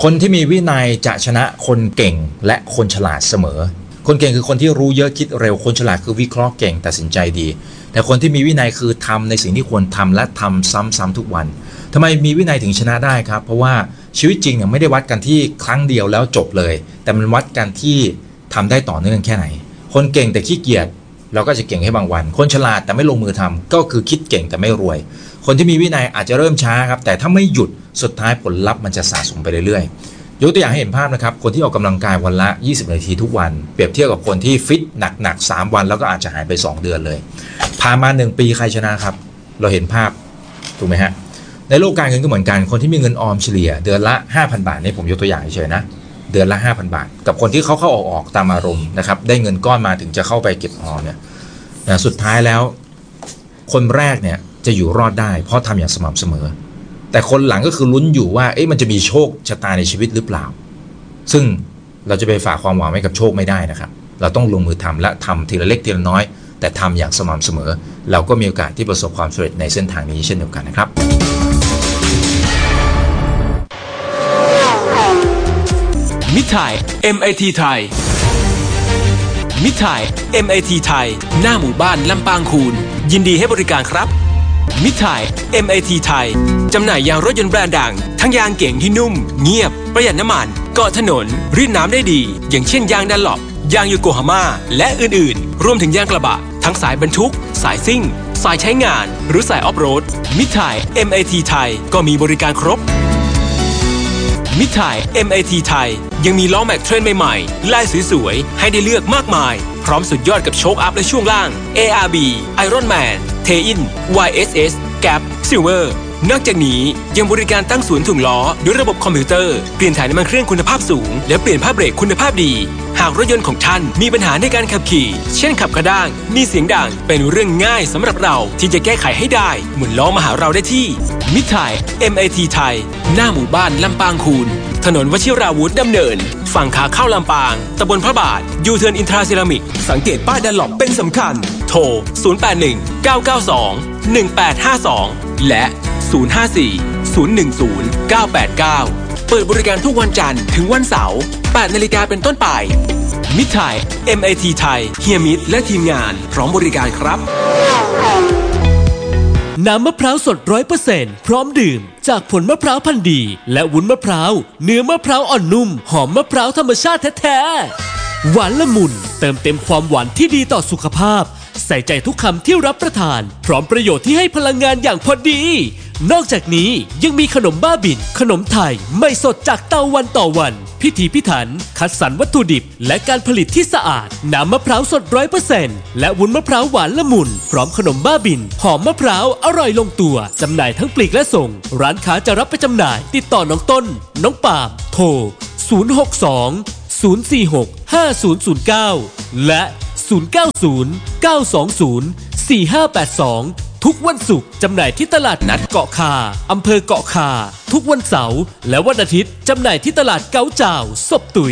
คนที่มีวินัยจะชนะคนเก่งและคนฉลาดเสมอคนเก่งคือคนที่รู้เยอะคิดเร็วคนฉลาดคือวิเคราะห์เก่งตัดสินใจดีแต่คนที่มีวินัยคือทำในสิ่งที่ควรทำและทำซ้ำๆทุกวันทำไมมีวินัยถึงชนะได้ครับเพราะว่าชีวิตจริงเนี่ยไม่ได้วัดกันที่ครั้งเดียวแล้วจบเลยแต่มันวัดกันที่ทำได้ต่อเนื่องแค่ไหนคนเก่งแต่ขี้เกียจเราก็จะเก่งให้บางวันคนฉลาดแต่ไม่ลงมือทำก็คือคิดเก่งแต่ไม่รวยคนที่มีวินัยอาจจะเริ่มช้าครับแต่ถ้าไม่หยุดสุดท้ายผลลัพธ์มันจะสะสมไปเรื่อยๆยกตัวอย่างให้เห็นภาพนะครับคนที่ออกกำลังกายวันละ20 นาทีทุกวันเปรียบเทียบกับคนที่ฟิตหนักๆ3 วันแล้วก็อาจจะหายไป2 เดือนเลยผ่านมา1 ปีใครชนะครับเราเห็นภาพถูกไหมฮะในโลกการเงินก็เหมือนกันคนที่มีเงินออมเฉลี่ยเดือนละ 5,000 บาทนี่ผมยกตัวอย่างเฉยๆนะเดือนละ 5,000 บาทกับคนที่เข้าออกตามอารมณ์นะครับได้เงินก้อนมาถึงจะเข้าไปเก็บออมเนี่ยสุดท้ายแล้วคนแรกเนี่ยจะอยู่รอดได้เพราะทำอย่างสม่ำเสมอแต่คนหลังก็คือลุ้นอยู่ว่ามันจะมีโชคชะตาในชีวิตหรือเปล่าซึ่งเราจะไปฝากความหวังไว้กับโชคไม่ได้นะครับเราต้องลงมือทำและทำทีละเล็กทีละน้อยแต่ทำอย่างสม่ำเสมอเราก็มีโอกาสที่ประสบความสำเร็จในเส้นทางนี้เช่นเดียวกันนะครับมิตรไทย MIT ไทยมิตรไทย MIT ไทยหน้าหมู่บ้านลำปางคูนยินดีให้บริการครับมิตรไทย MIT ไทยจำหน่ายยางรถยนต์แบรนด์ดังทั้งยางเก่งที่นุ่มเงียบประหยัดน้ำมันเกาะถนนรีดน้ำได้ดีอย่างเช่นยางดันหลบยางโยโกฮาม่าและอื่นๆรวมถึงยางกระบะทั้งสายบรรทุกสายซิ่งสายใช้งานหรือสายออฟโรดมิตรไทย MIT ไทยก็มีบริการครบมิตรไทย MIT ไทยยังมีล้อแม็กเทรนด์ใหม่ๆลายสวยๆให้ได้เลือกมากมายพร้อมสุดยอดกับโชคอัพและช่วงล่าง ARB Iron Man Tein YSS Gap Silver นอกจากนี้ยังบริการตั้งศูนย์ถ่วงล้อด้วยระบบคอมพิวเตอร์เปลี่ยนถ่ายน้ำมันเครื่องคุณภาพสูงและเปลี่ยนผ้าเบรกคุณภาพดีหากรถยนต์ของท่านมีปัญหาในการขับขี่เช่นขับกระด้างมีเสียงดังเป็นเรื่องง่ายสำหรับเราที่จะแก้ไขให้ได้หมุนล้อมาหาเราได้ที่มิตรไทย MIT ไทยหน้าหมู่บ้านลำปางคูนถนนวชิราวุธดำเนินฝั่งขาเข้าลำปางตำบลพระบาทยูเทิร์นอินทราเซรามิกสังเกตป้ายดันหลบเป็นสำคัญโทร0819921852และ0540100989เปิดบริการทุกวันจันทร์ถึงวันเสาร์ 8 นาฬิกาเป็นต้นไปมิตรไทย MIT ไทยเฮียมิตรและทีมงานพร้อมบริการครับน้ำมะพร้าวสด 100% พร้อมดื่มจากผลมะพร้าวพันธุ์ดีและวุ้นมะพร้าวเนื้อมะพร้าวอ่อนนุ่มหอมมะพร้าวธรรมชาติแท้ๆหวานละมุนเติมเต็มความหวานที่ดีต่อสุขภาพใส่ใจทุกคำที่รับประทานพร้อมประโยชน์ที่ให้พลังงานอย่างพอดีนอกจากนี้ยังมีขนมบ้าบิ่นขนมไทยไม่สดจากเตาวันต่อวันพิถีพิถันคัดสรรวัตถุดิบและการผลิตที่สะอาดน้ำมะพร้าวสด 100% และวุ้นมะพร้าวหวานละมุนพร้อมขนมบ้าบิ่นหอมมะพร้าวอร่อยลงตัวจำหน่ายทั้งปลีกและส่งร้านค้าจะรับไปจำหน่ายติดต่อน้องต้นน้องปาล์มโทร062 046 5009และ0909204582ทุกวันศุกร์จำหน่ายที่ตลาดนัดเกาะคาอำเภอเกาะคาทุกวันเสาร์และวันอาทิตย์จำหน่ายที่ตลาดเก๋าจ่าวศพตุ๋ย